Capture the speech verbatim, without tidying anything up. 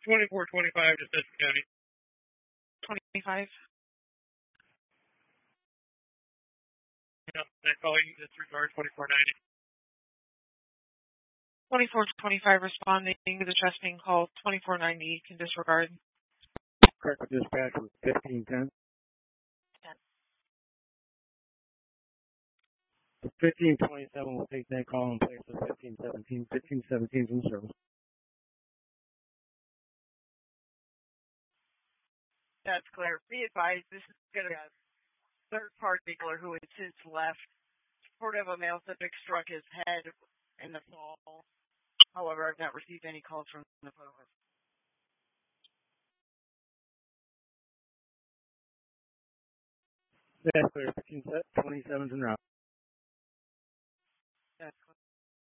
twenty-four twenty-five to Cesar County. twenty-five. No, I call you disregard twenty-four ninety. twenty-four twenty-five responding to the chest being called. twenty-four ninety can disregard. Correct dispatch was fifteen ten. fifteen twenty-seven will take that call in place of fifteen seventeen. fifteen seventeen is in service. That's clear. Be advised, this is going to be a third-party dealer who has since left. Part of a male subject struck his head in the fall. However, I've not received any calls from the police. That's clear. fifteen twenty-seven is en route.